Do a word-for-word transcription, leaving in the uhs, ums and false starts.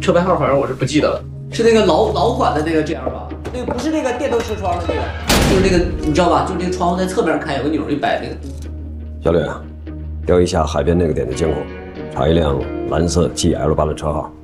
车牌号反正我是不记得了。 是那个老老款的那个 G L 吧？那个不是那个电动车窗的那个，就是那个你知道吧？就是那个窗户在侧边开，有个钮一摆那个。 小吕，调一下海边那个点的监控，查一辆蓝色 G L 八的车号。